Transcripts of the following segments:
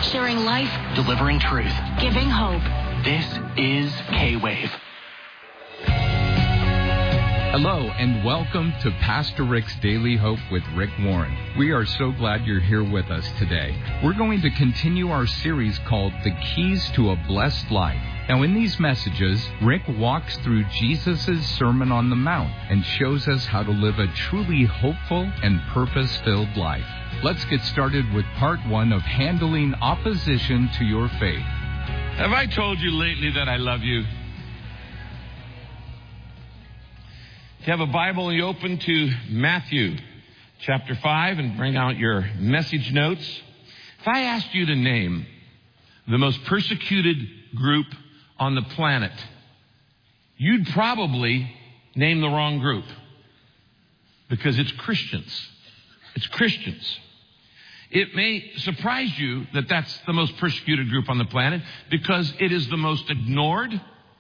Sharing life, delivering truth, giving hope. This is K-Wave. Hello and welcome to Pastor Rick's Daily Hope with Rick Warren. We are so glad you're here with us today. We're going to continue our series called The Keys to a Blessed Life. Now in these messages, Rick walks through Jesus' Sermon on the Mount and shows us how to live a truly hopeful and purpose-filled life. Let's get started with part one of handling opposition to your faith. Have I told you lately that I love you? If you have a Bible, you open to Matthew chapter 5 and bring out your message notes. If I asked you to name the most persecuted group on the planet, you'd probably name the wrong group because it's Christians. It's Christians. It may surprise you that that's the most persecuted group on the planet because it is the most ignored,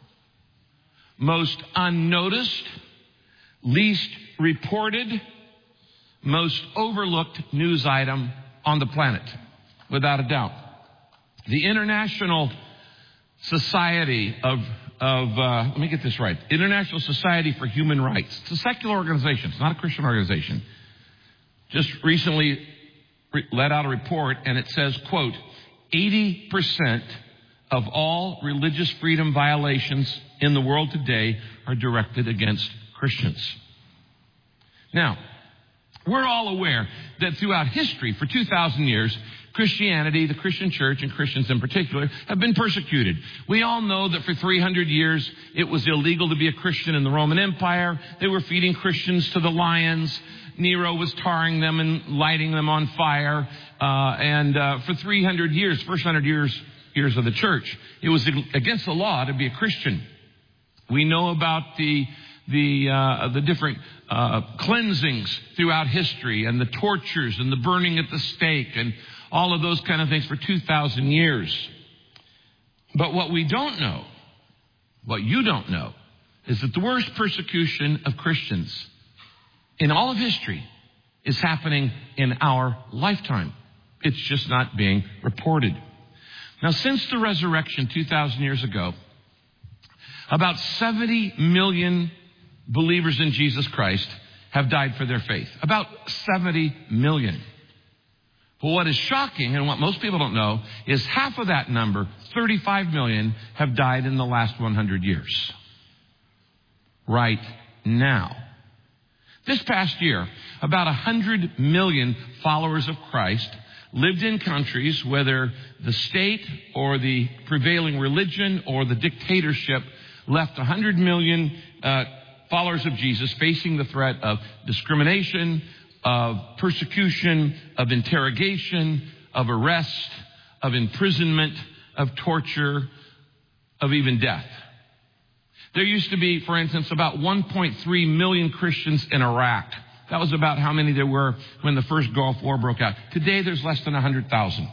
most unnoticed, least reported, most overlooked news item on the planet, without a doubt. The International Society let me get this right, International Society for Human Rights. It's a secular organization. It's not a Christian organization. Just recently let out a report, and it says, quote, 80% of all religious freedom violations in the world today are directed against Christians. Now, we're all aware that throughout history, for 2,000 years, Christianity, the Christian church, and Christians in particular, have been persecuted. We all know that for 300 years, it was illegal to be a Christian in the Roman Empire. They were feeding Christians to the lions. Nero was tarring them and lighting them on fire. For 300 years, first 100 years of the church, it was against the law to be a Christian. We know about the different cleansings throughout history and the tortures and the burning at the stake and all of those kind of things for 2,000 years. But what we don't know, what you don't know, is that the worst persecution of Christians in all of history is happening in our lifetime. It's just not being reported. Now, since the resurrection 2,000 years ago, about 70 million believers in Jesus Christ have died for their faith. About 70 million. But what is shocking, and what most people don't know, is half of that number, 35 million, have died in the last 100 years. Right now. This past year, about 100 million followers of Christ lived in countries, whether the state or the prevailing religion or the dictatorship left 100 million followers of Jesus facing the threat of discrimination, of persecution, of interrogation, of arrest, of imprisonment, of torture, of even death. There used to be, for instance, about 1.3 million Christians in Iraq. That was about how many there were when the first Gulf War broke out. Today, there's less than 100,000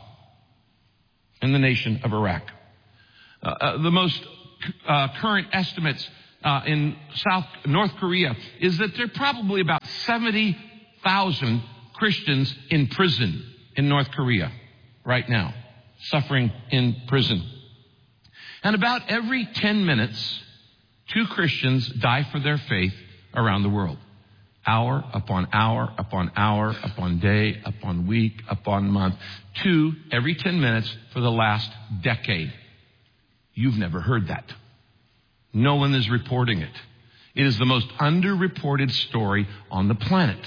in the nation of Iraq. The most current estimates in North Korea is that there are probably about 70,000 Christians in prison in North Korea right now, suffering in prison. And about every 10 minutes, 2 Christians die for their faith around the world. Hour upon hour upon hour upon day upon week upon month. 2 every 10 minutes for the last decade. You've never heard that. No one is reporting it. It is the most underreported story on the planet.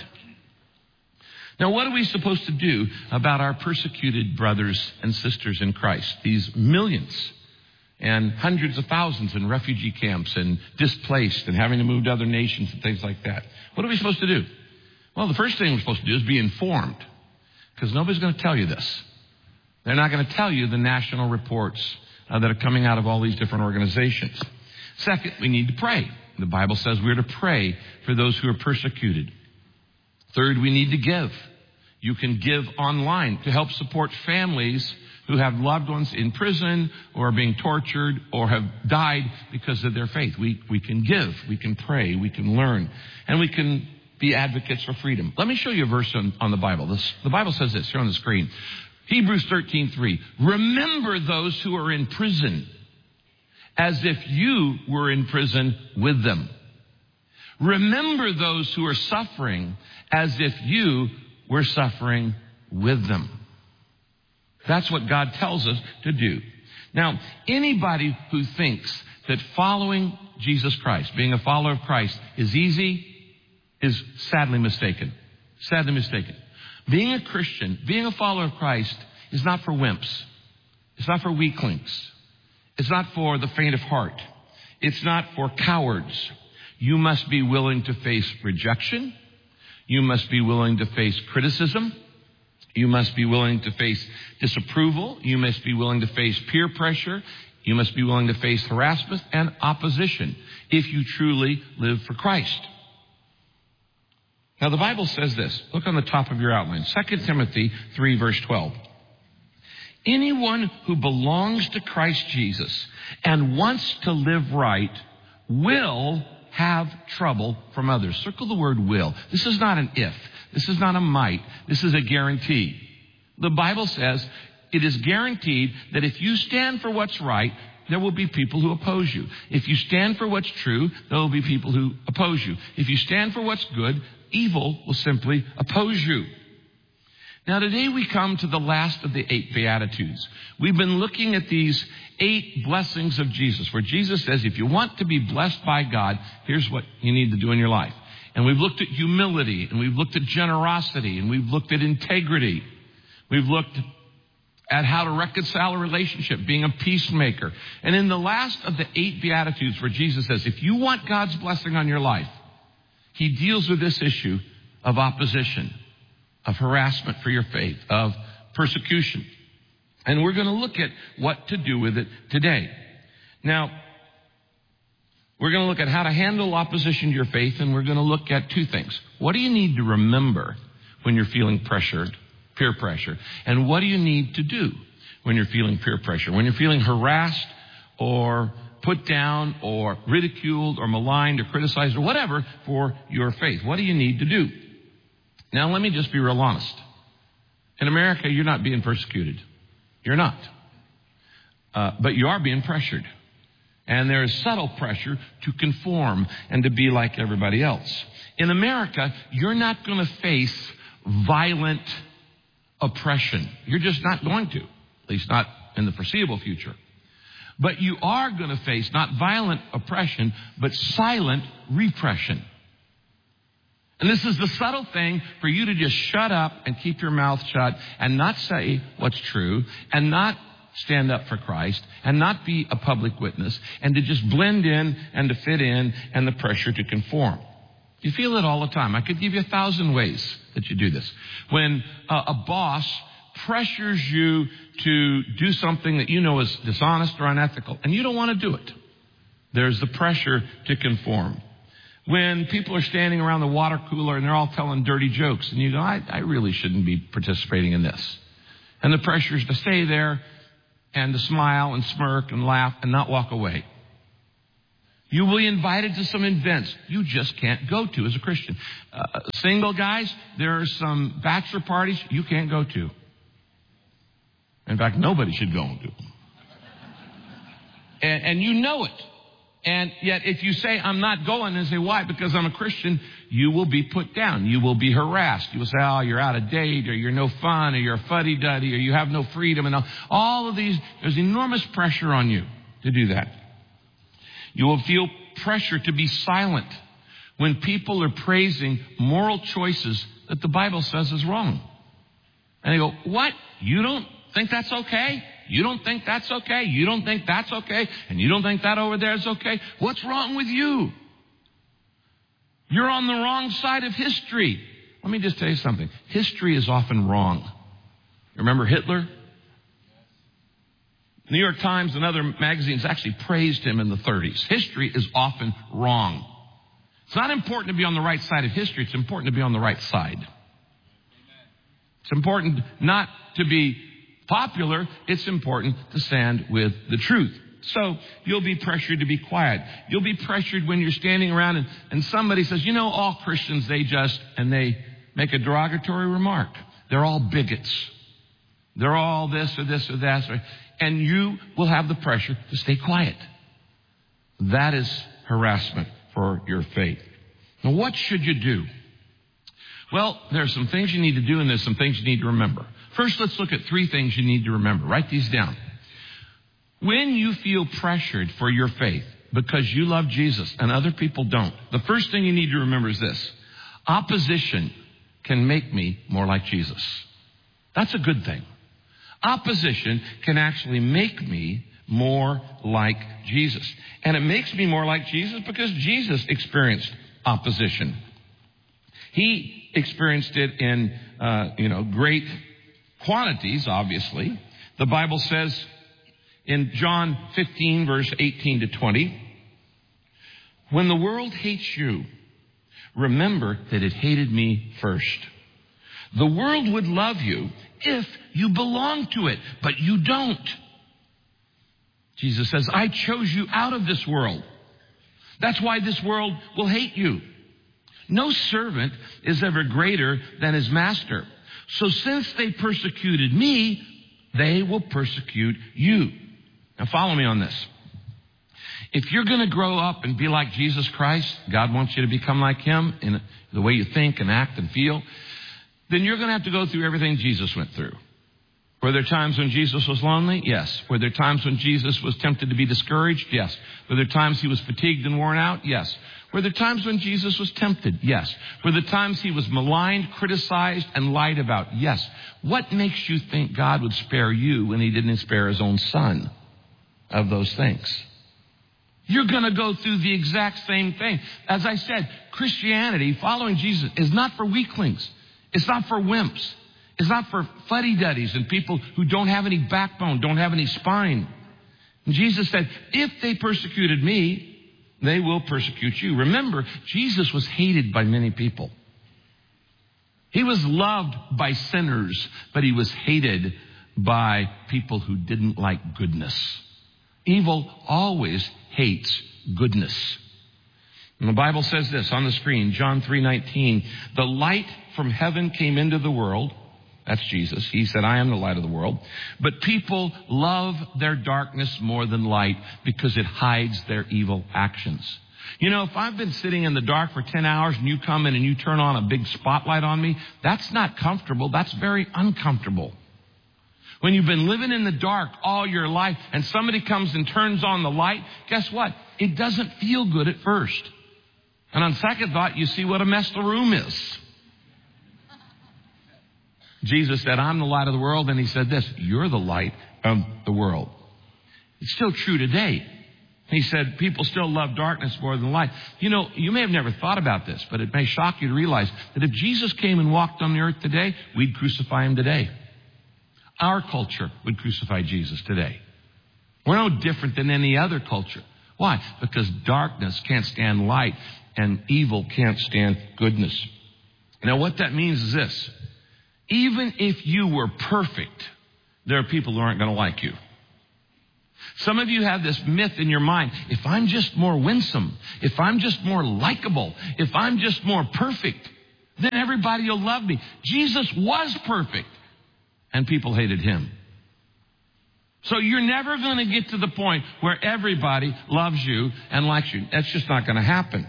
Now, what are we supposed to do about our persecuted brothers and sisters in Christ? These millions and hundreds of thousands in refugee camps and displaced and having to move to other nations and things like that. What are we supposed to do? Well, the first thing we're supposed to do is be informed, because nobody's going to tell you this. They're not going to tell you the national reports that are coming out of all these different organizations. Second, we need to pray. The Bible says we're to pray for those who are persecuted. Third, we need to give. You can give online to help support families who have loved ones in prison or are being tortured or have died because of their faith. We can give, we can pray, we can learn, and we can be advocates for freedom. Let me show you a verse on the Bible. The Bible says this here on the screen. Hebrews 13:3. Remember those who are in prison as if you were in prison with them. Remember those who are suffering as if you were suffering with them. That's what God tells us to do. Now, anybody who thinks that following Jesus Christ, being a follower of Christ, is easy is sadly mistaken. Sadly mistaken. Being a Christian, being a follower of Christ is not for wimps. It's not for weaklings. It's not for the faint of heart. It's not for cowards. You must be willing to face rejection. You must be willing to face criticism. You must be willing to face disapproval. You must be willing to face peer pressure. You must be willing to face harassment and opposition if you truly live for Christ. Now, the Bible says this. Look on the top of your outline. 2 Timothy 3, verse 12. Anyone who belongs to Christ Jesus and wants to live right will have trouble from others. Circle the word will. This is not an if. This is not a might. This is a guarantee. The Bible says it is guaranteed that if you stand for what's right, there will be people who oppose you. If you stand for what's true, there will be people who oppose you. If you stand for what's good, evil will simply oppose you. Now, today we come to the last of the 8 Beatitudes. We've been looking at these 8 blessings of Jesus, where Jesus says, if you want to be blessed by God, here's what you need to do in your life. And we've looked at humility, and we've looked at generosity, and we've looked at integrity. We've looked at how to reconcile a relationship, being a peacemaker. And in the last of the 8 Beatitudes, where Jesus says, if you want God's blessing on your life, he deals with this issue of opposition, of harassment for your faith, of persecution. And we're going to look at what to do with it today. Now, we're going to look at how to handle opposition to your faith, and we're going to look at 2 things. What do you need to remember when you're feeling pressured, peer pressure? And what do you need to do when you're feeling peer pressure? When you're feeling harassed or put down or ridiculed or maligned or criticized or whatever for your faith. What do you need to do? Now, let me just be real honest. In America, you're not being persecuted. You're not. But you are being pressured. And there is subtle pressure to conform and to be like everybody else. In America, you're not going to face violent oppression. You're just not going to, at least not in the foreseeable future. But you are going to face not violent oppression, but silent repression. And this is the subtle thing for you to just shut up and keep your mouth shut and not say what's true and not stand up for Christ and not be a public witness and to just blend in and to fit in and the pressure to conform. You feel it all the time. I could give you 1,000 ways that you do this. When a boss pressures you to do something that you know is dishonest or unethical, and you don't want to do it, there's the pressure to conform. When people are standing around the water cooler and they're all telling dirty jokes, and you go, I really shouldn't be participating in this. And the pressure is to stay there and to smile and smirk and laugh and not walk away. You will be invited to some events you just can't go to as a Christian. Single guys, there are some bachelor parties you can't go to. In fact, nobody should go to. And you know it. And yet if you say, I'm not going, and say, why? Because I'm a Christian, you will be put down. You will be harassed. You will say, oh, you're out of date, or you're no fun, or you're a fuddy-duddy, or you have no freedom. And all of these, there's enormous pressure on you to do that. You will feel pressure to be silent when people are praising moral choices that the Bible says is wrong. And they go, what? You don't think that's okay? You don't think that's okay? You don't think that's okay? And you don't think that over there is okay? What's wrong with you? You're on the wrong side of history. Let me just tell you something. History is often wrong. Remember Hitler? New York Times and other magazines actually praised him in the 30s. History is often wrong. It's not important to be on the right side of history. It's important to be on the right side. It's important not to be popular. It's important to stand with the truth. So you'll be pressured to be quiet. You'll be pressured when you're standing around and somebody says, you know, all Christians, and they make a derogatory remark. They're all bigots. They're all this or this or that. And you will have the pressure to stay quiet. That is harassment for your faith. Now, what should you do? Well, there are some things you need to do, and there's some things you need to remember. First, let's look at 3 things you need to remember. Write these down. When you feel pressured for your faith because you love Jesus and other people don't, the first thing you need to remember is this. Opposition can make me more like Jesus. That's a good thing. Opposition can actually make me more like Jesus. And it makes me more like Jesus because Jesus experienced opposition. He experienced it in, great quantities, obviously. The Bible says in John 15, verse 18 to 20, when the world hates you, remember that it hated me first. The world would love you if you belong to it, but you don't. Jesus says, I chose you out of this world. That's why this world will hate you. No servant is ever greater than his master. So since they persecuted me, they will persecute you. Now follow me on this. If you're going to grow up and be like Jesus Christ, God wants you to become like him in the way you think and act and feel, then you're going to have to go through everything Jesus went through. Were there times when Jesus was lonely? Yes. Were there times when Jesus was tempted to be discouraged? Yes. Were there times he was fatigued and worn out? Yes. Were there times when Jesus was tempted? Yes. Were there times he was maligned, criticized, and lied about? Yes. What makes you think God would spare you when he didn't spare his own son of those things? You're going to go through the exact same thing. As I said, Christianity, following Jesus, is not for weaklings. It's not for wimps. It's not for fuddy-duddies and people who don't have any backbone, don't have any spine. And Jesus said, if they persecuted me, they will persecute you. Remember, Jesus was hated by many people. He was loved by sinners, but he was hated by people who didn't like goodness. Evil always hates goodness. And the Bible says this on the screen, John 3:19, the light from heaven came into the world. That's Jesus. He said, I am the light of the world. But people love their darkness more than light because it hides their evil actions. You know, if I've been sitting in the dark for 10 hours and you come in and you turn on a big spotlight on me, that's not comfortable. That's very uncomfortable. When you've been living in the dark all your life and somebody comes and turns on the light, guess what? It doesn't feel good at first. And on second thought, you see what a mess the room is. Jesus said, I'm the light of the world. And he said this, you're the light of the world. It's still true today. He said, people still love darkness more than light. You know, you may have never thought about this, but it may shock you to realize that if Jesus came and walked on the earth today, we'd crucify him today. Our culture would crucify Jesus today. We're no different than any other culture. Why? Because darkness can't stand light and evil can't stand goodness. Now, what that means is this. Even if you were perfect, there are people who aren't going to like you. Some of you have this myth in your mind. If I'm just more winsome, if I'm just more likable, if I'm just more perfect, then everybody will love me. Jesus was perfect, and people hated him. So you're never going to get to the point where everybody loves you and likes you. That's just not going to happen.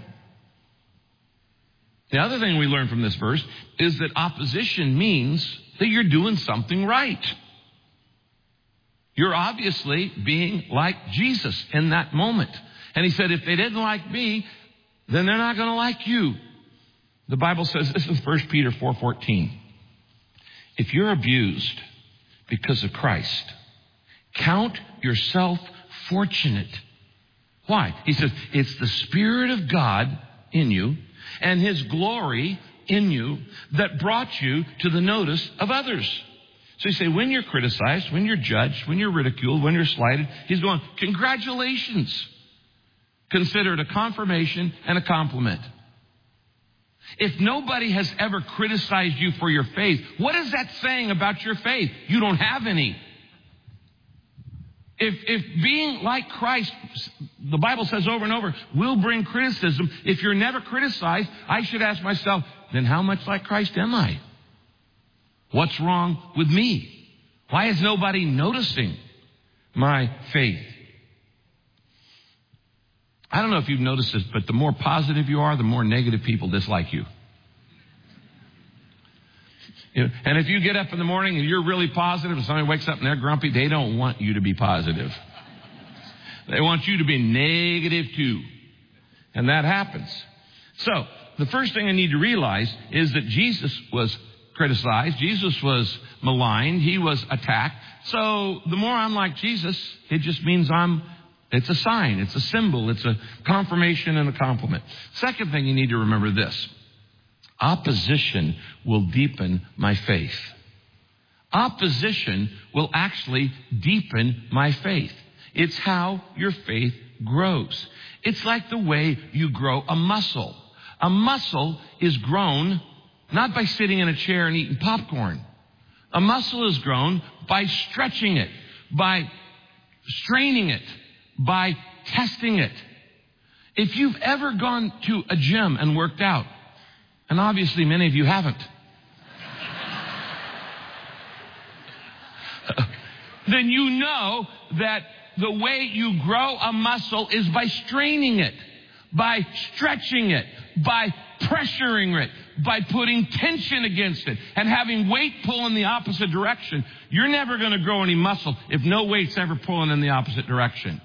The other thing we learn from this verse is that opposition means that you're doing something right. You're obviously being like Jesus in that moment. And he said, if they didn't like me, then they're not going to like you. The Bible says this in 1 Peter 4:14. If you're abused because of Christ, count yourself fortunate. Why? He says, it's the Spirit of God in you and his glory in you that brought you to the notice of others. So you say, when you're criticized, when you're judged, when you're ridiculed, when you're slighted, he's going, congratulations. Consider it a confirmation and a compliment. If nobody has ever criticized you for your faith, what is that saying about your faith? You don't have any. If being like Christ, the Bible says over and over, will bring criticism, if you're never criticized, I should ask myself, then how much like Christ am I? What's wrong with me? Why is nobody noticing my faith? I don't know if you've noticed this, but the more positive you are, the more negative people dislike you. And if you get up in the morning and you're really positive and somebody wakes up and they're grumpy, they don't want you to be positive. They want you to be negative too. And that happens. So, the first thing I need to realize is that Jesus was criticized. Jesus was maligned. He was attacked. So, the more I'm like Jesus, it just means it's a sign. It's a symbol. It's a confirmation and a compliment. Second thing you need to remember this. Opposition will deepen my faith. Opposition will actually deepen my faith. It's how your faith grows. It's like the way you grow a muscle. A muscle is grown not by sitting in a chair and eating popcorn. A muscle is grown by stretching it, by straining it, by testing it. If you've ever gone to a gym and worked out, and obviously many of you haven't, then you know that the way you grow a muscle is by straining it, by stretching it, by pressuring it, by putting tension against it, and having weight pull in the opposite direction. You're never going to grow any muscle if no weight's ever pulling in the opposite direction.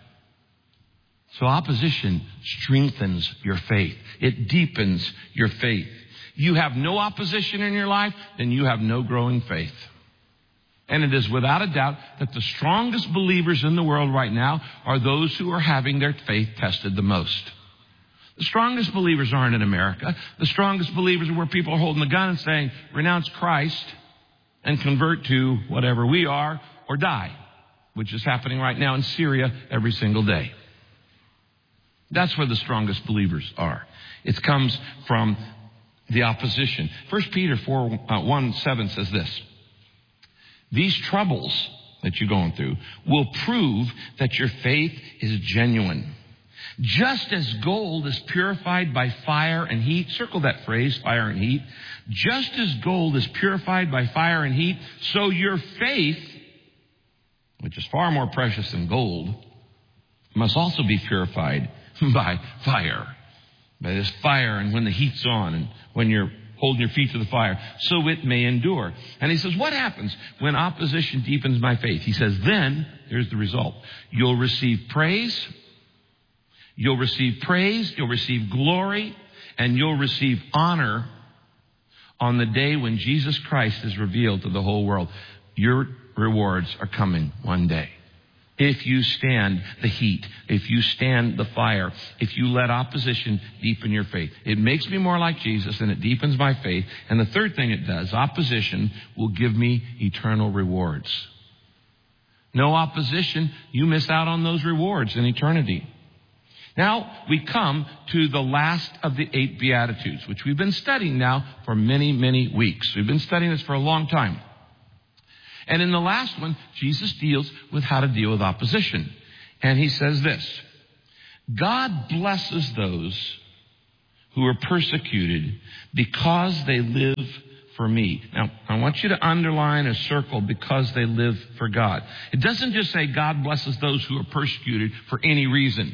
So opposition strengthens your faith. It deepens your faith. You have no opposition in your life, then you have no growing faith. And it is without a doubt that the strongest believers in the world right now are those who are having their faith tested the most. The strongest believers aren't in America. The strongest believers are where people are holding the gun and saying, renounce Christ and convert to whatever we are or die, which is happening right now in Syria every single day. That's where the strongest believers are. It comes from the opposition. 1 Peter 1:7 says this. These troubles that you're going through will prove that your faith is genuine. Just as gold is purified by fire and heat, circle that phrase, fire and heat. Just as gold is purified by fire and heat, so your faith, which is far more precious than gold, must also be purified by fire. By this fire, and when the heat's on, and when you're holding your feet to the fire, so it may endure. And he says, what happens when opposition deepens my faith? He says, then, here's the result. You'll receive praise, you'll receive glory, and you'll receive honor on the day when Jesus Christ is revealed to the whole world. Your rewards are coming one day. If you stand the heat, if you stand the fire, if you let opposition deepen your faith. It makes me more like Jesus and it deepens my faith. And the third thing it does, opposition will give me eternal rewards. No opposition, you miss out on those rewards in eternity. Now we come to the last of the 8 Beatitudes, which we've been studying now for many, many weeks. We've been studying this for a long time. And in the last one, Jesus deals with how to deal with opposition. And he says this, God blesses those who are persecuted because they live for me. Now, I want you to underline or circle because they live for God. It doesn't just say God blesses those who are persecuted for any reason.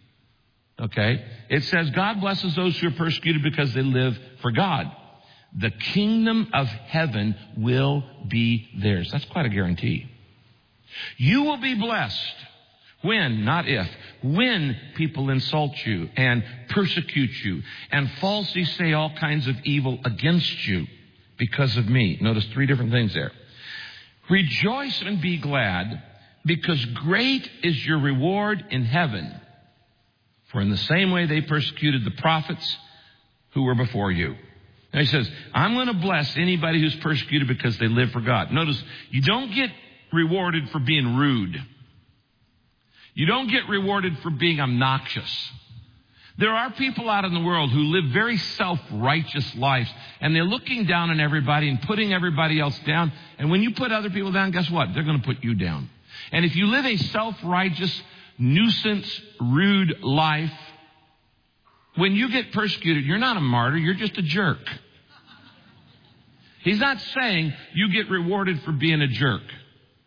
Okay? It says God blesses those who are persecuted because they live for God. The kingdom of heaven will be theirs. That's quite a guarantee. You will be blessed when, not if, when people insult you and persecute you and falsely say all kinds of evil against you because of me. Notice 3 different things there. Rejoice and be glad, because great is your reward in heaven. For in the same way they persecuted the prophets who were before you. Now he says, I'm going to bless anybody who's persecuted because they live for God. Notice, you don't get rewarded for being rude. You don't get rewarded for being obnoxious. There are people out in the world who live very self-righteous lives, and they're looking down on everybody and putting everybody else down. And when you put other people down, guess what? They're going to put you down. And if you live a self-righteous, nuisance, rude life, when you get persecuted, you're not a martyr, you're just a jerk. He's not saying you get rewarded for being a jerk.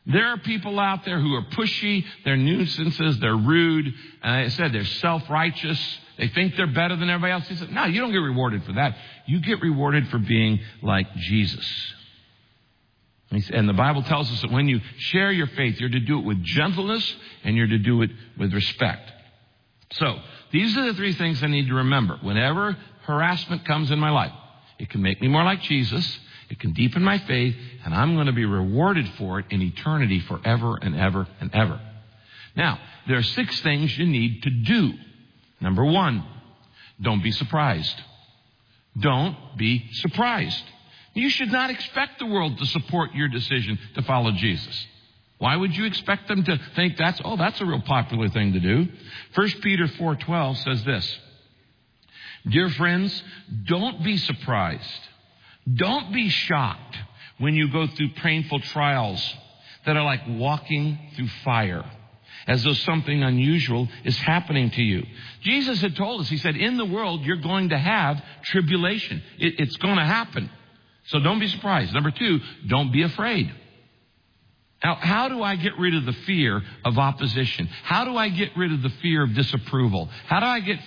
There are people out there who are pushy, they're nuisances, they're rude, and I said they're self-righteous, they think they're better than everybody else. He said, no, you don't get rewarded for that. You get rewarded for being like Jesus. And the Bible tells us that when you share your faith, you're to do it with gentleness and you're to do it with respect. So, these are the three things I need to remember. Whenever harassment comes in my life, it can make me more like Jesus, it can deepen my faith, and I'm going to be rewarded for it in eternity forever and ever and ever. Now, there are 6 things you need to do. Number 1, don't be surprised. Don't be surprised. You should not expect the world to support your decision to follow Jesus. Why would you expect them to think that's a real popular thing to do? 1 Peter 4:12 says this, dear friends, don't be surprised. Don't be shocked when you go through painful trials that are like walking through fire, as though something unusual is happening to you. Jesus had told us, he said, in the world, you're going to have tribulation. It's going to happen. So don't be surprised. Number 2, don't be afraid. Now, how do I get rid of the fear of opposition? How do I get rid of the fear of disapproval? How do I get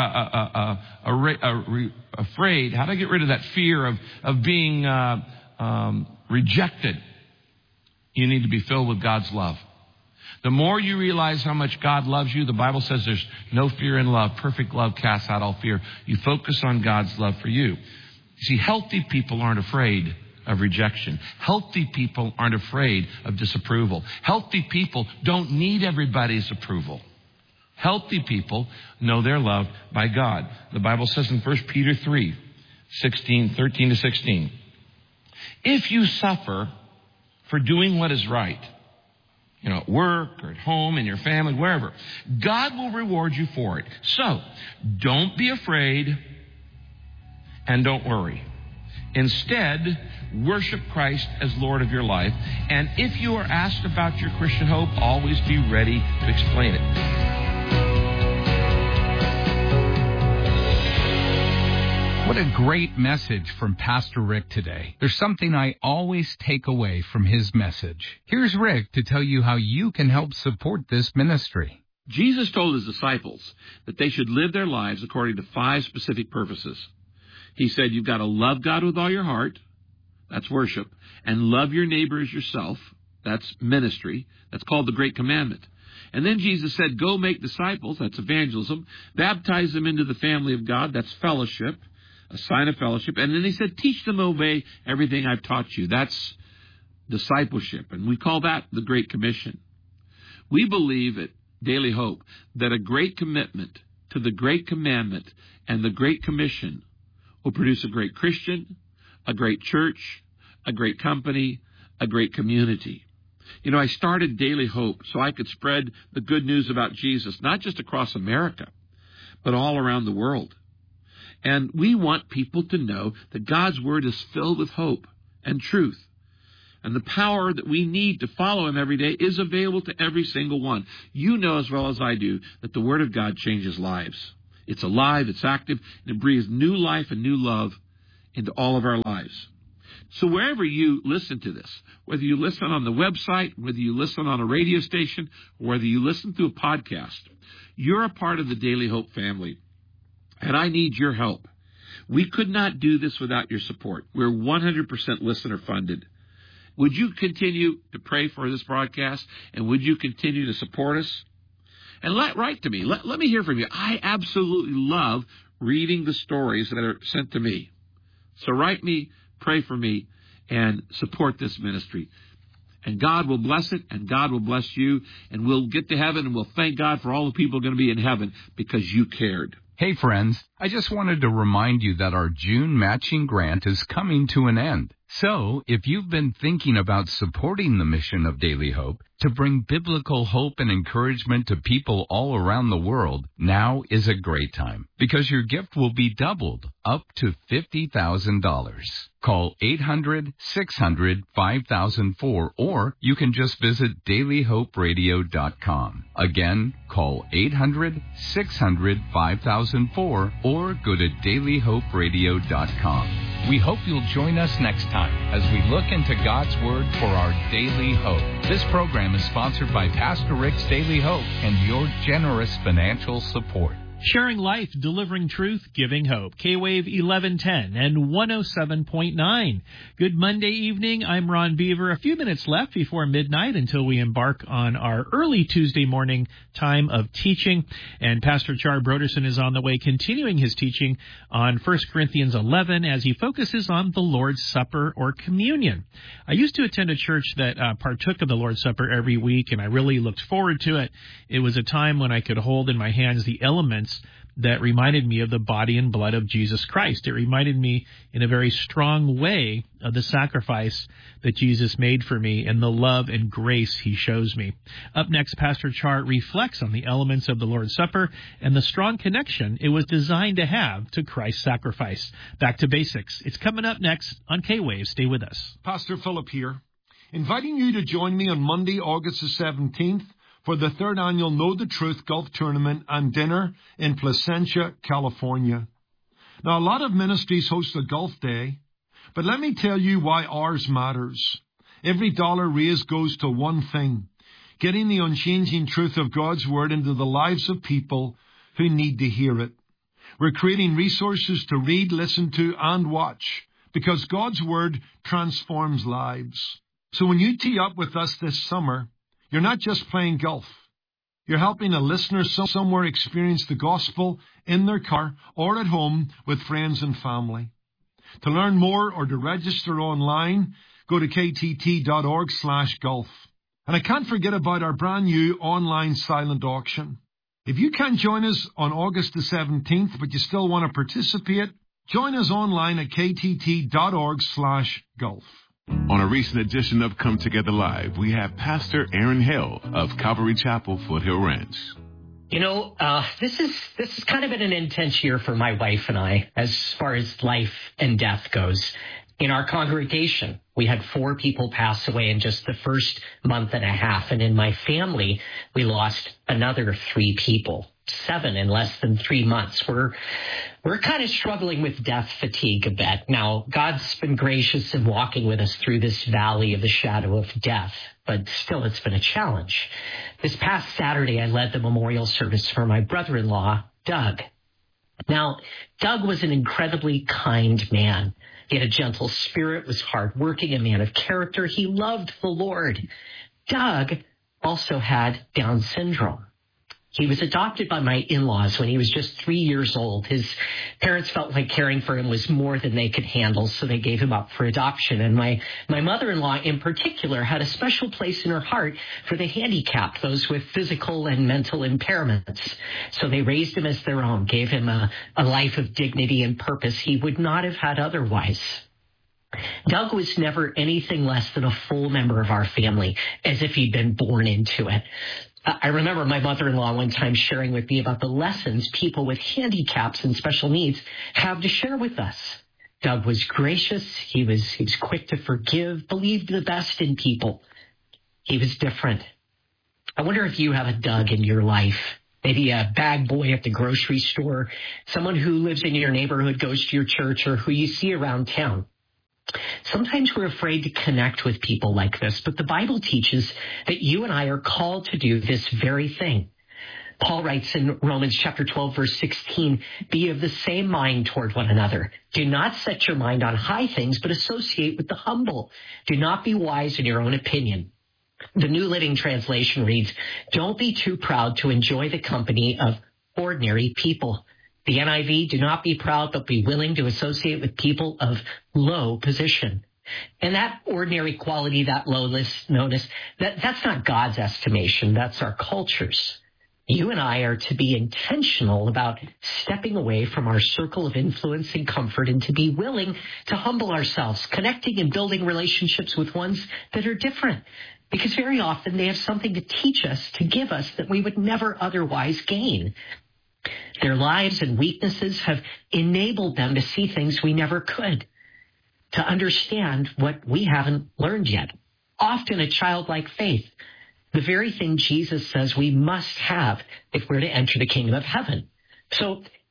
afraid? How do I get rid of that fear of being rejected? You need to be filled with God's love. The more you realize how much God loves you, the Bible says there's no fear in love. Perfect love casts out all fear. You focus on God's love for you. You see, healthy people aren't afraid of rejection. Healthy people aren't afraid of disapproval. Healthy people don't need everybody's approval. Healthy people know they're loved by God. The Bible says in 1 Peter 3:13 to 16, if you suffer for doing what is right, at work or at home, in your family, wherever, God will reward you for it. So, don't be afraid and don't worry. Instead, worship Christ as Lord of your life. And if you are asked about your Christian hope, always be ready to explain it. What a great message from Pastor Rick today. There's something I always take away from his message. Here's Rick to tell you how you can help support this ministry. Jesus told his disciples that they should live their lives according to 5 specific purposes. He said, you've got to love God with all your heart. That's worship. And love your neighbor as yourself. That's ministry. That's called the Great Commandment. And then Jesus said, go make disciples. That's evangelism. Baptize them into the family of God. That's fellowship, a sign of fellowship. And then he said, teach them to obey everything I've taught you. That's discipleship. And we call that the Great Commission. We believe at Daily Hope that a great commitment to the Great Commandment and the Great Commission will produce a great Christian, a great church, a great company, a great community. I started Daily Hope so I could spread the good news about Jesus, not just across America, but all around the world. And we want people to know that God's Word is filled with hope and truth. And the power that we need to follow Him every day is available to every single one. You know as well as I do that the Word of God changes lives. It's alive, it's active, and it breathes new life and new love into all of our lives. So wherever you listen to this, whether you listen on the website, whether you listen on a radio station, or whether you listen through a podcast, you're a part of the Daily Hope family. And I need your help. We could not do this without your support. We're 100% listener funded. Would you continue to pray for this broadcast? And would you continue to support us? And write to me. Let me hear from you. I absolutely love reading the stories that are sent to me. So write me, pray for me, and support this ministry. And God will bless it, and God will bless you, and we'll get to heaven, and we'll thank God for all the people going to be in heaven because you cared. Hey friends, I just wanted to remind you that our June matching grant is coming to an end. So, if you've been thinking about supporting the mission of Daily Hope to bring biblical hope and encouragement to people all around the world, now is a great time because your gift will be doubled up to $50,000. Call 800-600-5004 or you can just visit dailyhoperadio.com. Again, call 800-600-5004 or go to dailyhoperadio.com. We hope you'll join us next time as we look into God's Word for our daily hope. This program is sponsored by Pastor Rick's Daily Hope and your generous financial support. Sharing life, delivering truth, giving hope. K-Wave 1110 and 107.9. Good Monday evening. I'm Ron Beaver. A few minutes left before midnight until we embark on our early Tuesday morning time of teaching. And Pastor Char Broderson is on the way, continuing his teaching on 1 Corinthians 11 as he focuses on the Lord's Supper or communion. I used to attend a church that partook of the Lord's Supper every week, and I really looked forward to it. It was a time when I could hold in my hands the elements that reminded me of the body and blood of Jesus Christ. It reminded me in a very strong way of the sacrifice that Jesus made for me and the love and grace he shows me. Up next, Pastor Char reflects on the elements of the Lord's Supper and the strong connection it was designed to have to Christ's sacrifice. Back to basics. It's coming up next on K-Wave. Stay with us. Pastor Philip here, inviting you to join me on Monday, August the 17th, for the third annual Know the Truth Golf Tournament and Dinner in Placentia, California. Now, a lot of ministries host a golf day, but let me tell you why ours matters. Every dollar raised goes to one thing: getting the unchanging truth of God's Word into the lives of people who need to hear it. We're creating resources to read, listen to, and watch, because God's Word transforms lives. So when you tee up with us this summer, you're not just playing golf. You're helping a listener somewhere experience the gospel in their car or at home with friends and family. To learn more or to register online, go to ktt.org/golf. And I can't forget about our brand new online silent auction. If you can't join us on August the 17th, but you still want to participate, join us online at ktt.org/golf. On a recent edition of Come Together Live, we have Pastor Aaron Hill of Calvary Chapel, Foothill Ranch. You know, this is kind of been an intense year for my wife and I as far as life and death goes. In our congregation, we had 4 people pass away in just the first month and a half. And in my family, we lost another 3 people, 7 in less than 3 months. We're kind of struggling with death fatigue a bit. Now, God's been gracious in walking with us through this valley of the shadow of death, but still it's been a challenge. This past Saturday, I led the memorial service for my brother-in-law, Doug. Now, Doug was an incredibly kind man. He had a gentle spirit, was hardworking, a man of character. He loved the Lord. Doug also had Down syndrome. He was adopted by my in-laws when he was just 3 years old. His parents felt like caring for him was more than they could handle, so they gave him up for adoption. And my mother-in-law in particular had a special place in her heart for the handicapped, those with physical and mental impairments. So they raised him as their own, gave him a life of dignity and purpose he would not have had otherwise. Doug was never anything less than a full member of our family, as if he'd been born into it. I remember my mother-in-law one time sharing with me about the lessons people with handicaps and special needs have to share with us. Doug was gracious. He was quick to forgive, believed the best in people. He was different. I wonder if you have a Doug in your life. Maybe a bag boy at the grocery store, someone who lives in your neighborhood, goes to your church, or who you see around town. Sometimes we're afraid to connect with people like this, but the Bible teaches that you and I are called to do this very thing. Paul writes in Romans chapter 12, verse 16, "Be of the same mind toward one another. Do not set your mind on high things, but associate with the humble. Do not be wise in your own opinion." The New Living Translation reads, "Don't be too proud to enjoy the company of ordinary people." The NIV, "Do not be proud, but be willing to associate with people of low position." And that ordinary quality, that lowness, that's not God's estimation. That's our culture's. You and I are to be intentional about stepping away from our circle of influence and comfort and to be willing to humble ourselves, connecting and building relationships with ones that are different. Because very often they have something to teach us, to give us, that we would never otherwise gain. Their lives and weaknesses have enabled them to see things we never could, to understand what we haven't learned yet. Often a childlike faith, the very thing Jesus says we must have if we're to enter the kingdom of heaven. So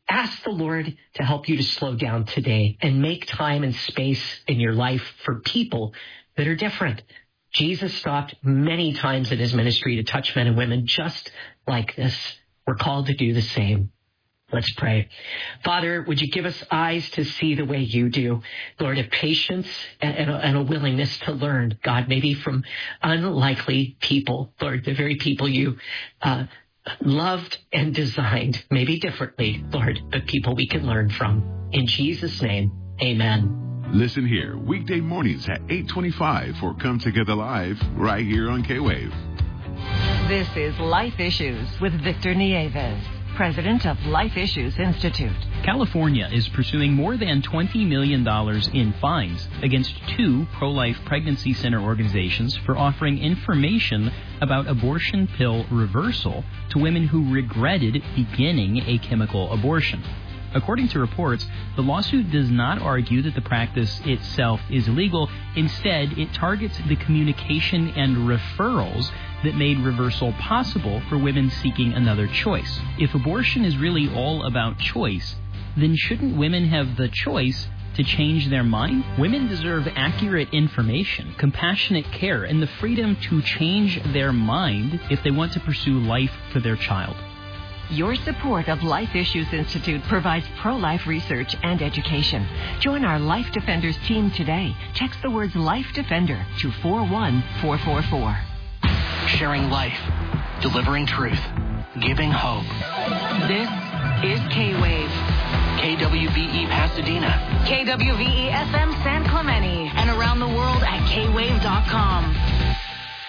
Ask the Lord to help you to slow down today and make time and space in your life for people that are different. Jesus stopped many times in his ministry to touch men and women just like this. We're called to do the same. Let's pray. Father, would you give us eyes to see the way you do? Lord, a patience and a willingness to learn, God, maybe from unlikely people, Lord, the very people you loved and designed, maybe differently, Lord, but people we can learn from. In Jesus' name, amen. Listen here, weekday mornings at 8:25 for Come Together Live, right here on K-Wave. This is Life Issues with Victor Nieves, president of Life Issues Institute. California is pursuing more than $20 million in fines against 2 pro-life pregnancy center organizations for offering information about abortion pill reversal to women who regretted beginning a chemical abortion. According to reports, the lawsuit does not argue that the practice itself is illegal. Instead, it targets the communication and referrals that made reversal possible for women seeking another choice. If abortion is really all about choice, then shouldn't women have the choice to change their mind? Women deserve accurate information, compassionate care, and the freedom to change their mind if they want to pursue life for their child. Your support of Life Issues Institute provides pro-life research and education. Join our Life Defenders team today. Text the words Life Defender to 41444. Sharing life, delivering truth, giving hope. This is K-Wave. KWVE Pasadena. KWVE FM San Clemente. And around the world at kwave.com.